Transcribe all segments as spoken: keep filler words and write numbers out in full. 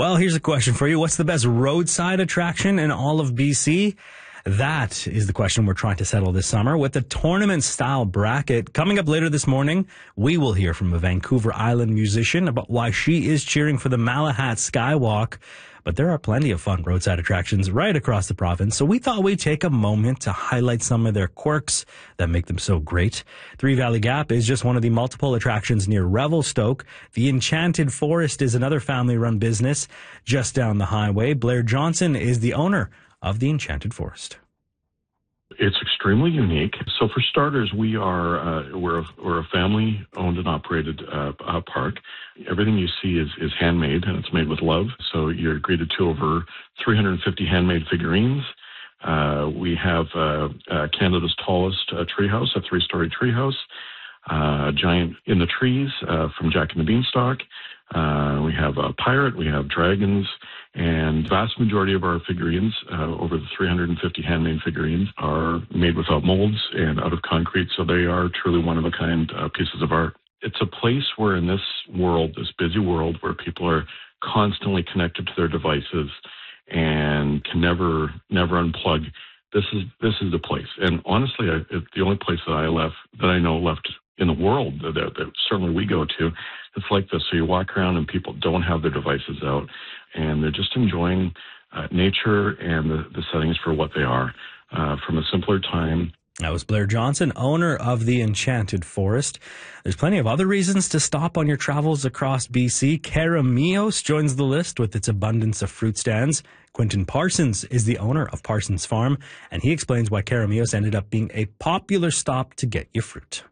Well, here's a question for you. What's the best roadside attraction in all of B C? That is the question we're trying to settle this summer with the tournament-style bracket. Coming up later this morning, we will hear from a Vancouver Island musician about why she is cheering for the Malahat Skywalk. But there are plenty of fun roadside attractions right across the province, so we thought we'd take a moment to highlight some of their quirks that make them so great. Three Valley Gap is just one of the multiple attractions near Revelstoke. The Enchanted Forest is another family-run business just down the highway. Blair Johnson is the owner of the Enchanted Forest. It's extremely unique. So for starters, we are uh, we're a, we're a family-owned and operated uh, uh, park. Everything you see is, is handmade, and it's made with love. So you're greeted to over three hundred fifty handmade figurines. Uh, we have uh, uh, Canada's tallest uh, treehouse, a three-story treehouse, uh, a giant in the trees uh, from Jack and the Beanstalk. Uh, we have a pirate, we have dragons, and the vast majority of our figurines, uh, over the three hundred fifty handmade figurines, are made without molds and out of concrete, so they are truly one-of-a-kind uh, pieces of art. It's a place where in this world, this busy world, where people are constantly connected to their devices and can never, never unplug, this is this is the place. And honestly, I, it's the only place that I left, that I know left in the world that, that certainly we go to. It's like this. So you walk around and people don't have their devices out, and they're just enjoying uh, nature and the, the settings for what they are uh, from a simpler time. That was Blair Johnson, owner of the Enchanted Forest. There's plenty of other reasons to stop on your travels across B C. Karamios joins the list with its abundance of fruit stands. Quentin Parsons is the owner of Parsons Farm, and he explains why Karamios ended up being a popular stop to get your fruit.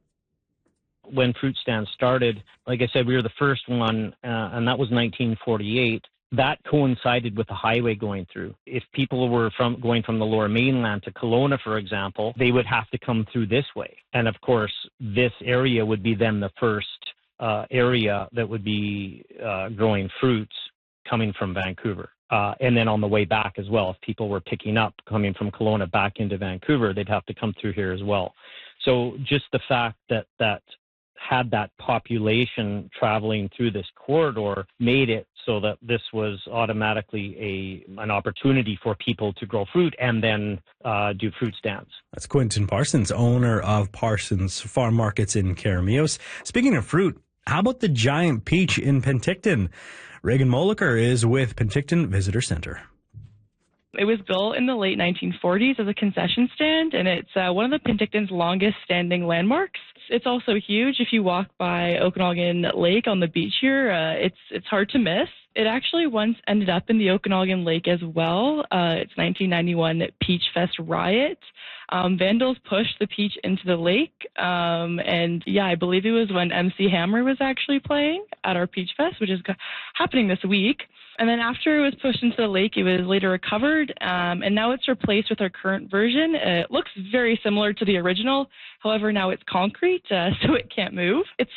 When fruit stands started, like I said, we were the first one, uh, and that was nineteen forty-eight. That coincided with the highway going through. If people were from going from the Lower Mainland to Kelowna, for example, they would have to come through this way. And of course, this area would be then the first uh, area that would be uh, growing fruits coming from Vancouver. Uh, and then on the way back as well, if people were picking up coming from Kelowna back into Vancouver, they'd have to come through here as well. So just the fact that that had that population traveling through this corridor made it so that this was automatically a an opportunity for people to grow fruit and then uh, do fruit stands. That's Quentin Parsons, owner of Parsons Farm Markets in Karamios. Speaking of fruit, how about the giant peach in Penticton? Reagan Moliker is with Penticton Visitor Center. It was built in the late nineteen forties as a concession stand, and it's uh, one of the Penticton's longest standing landmarks. It's also huge. If you walk by Okanagan Lake on the beach here, uh, it's it's hard to miss. It actually once ended up in the Okanagan Lake as well. Uh, it's nineteen ninety-one Peach Fest riot. Um, vandals pushed the peach into the lake, um, and yeah, I believe it was when M C Hammer was actually playing at our Peach Fest, which is happening this week. And then after it was pushed into the lake, it was later recovered, um, and now it's replaced with our current version. Uh, it looks very similar to the original. However, now it's concrete, uh, so it can't move. It's